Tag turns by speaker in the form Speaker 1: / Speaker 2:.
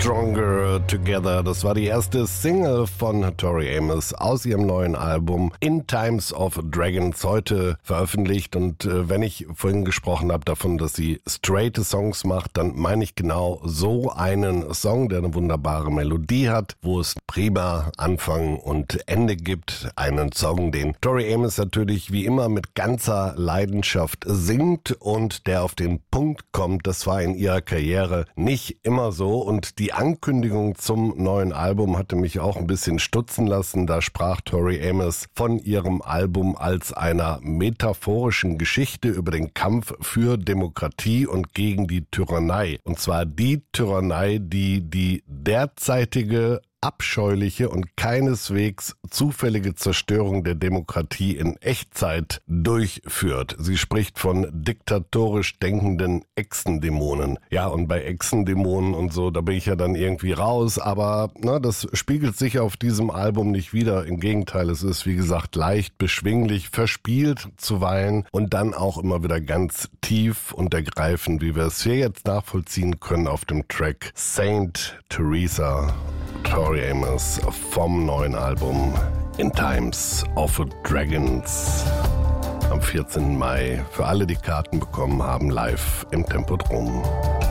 Speaker 1: Stronger Together. Das war die erste Single von Tori Amos aus ihrem neuen Album In Times of Dragons, heute veröffentlicht. Und wenn ich vorhin gesprochen habe davon, dass sie straighte Songs macht, dann meine ich genau so einen Song, der eine wunderbare Melodie hat, wo es prima Anfang und Ende gibt. Einen Song, den Tori Amos natürlich wie immer mit ganzer Leidenschaft singt und der auf den Punkt kommt. Das war in ihrer Karriere nicht immer so, und die Ankündigung zum neuen Album hatte mich auch ein bisschen stutzen lassen. Da sprach Tori Amos von ihrem Album als einer metaphorischen Geschichte über den Kampf für Demokratie und gegen die Tyrannei. Und zwar die Tyrannei, die derzeitige abscheuliche und keineswegs zufällige Zerstörung der Demokratie in Echtzeit durchführt. Sie spricht von diktatorisch denkenden Echsendämonen. Ja, und bei Echsendämonen und so, da bin ich ja dann irgendwie raus, aber das spiegelt sich auf diesem Album nicht wider. Im Gegenteil, es ist, wie gesagt, leicht beschwinglich, verspielt zuweilen und dann auch immer wieder ganz tief und ergreifend, wie wir es hier jetzt nachvollziehen können auf dem Track Saint Teresa. Tori Amos vom neuen Album In Times of Dragons am 14. Mai. Für alle, die Karten bekommen haben, live im Tempodrom.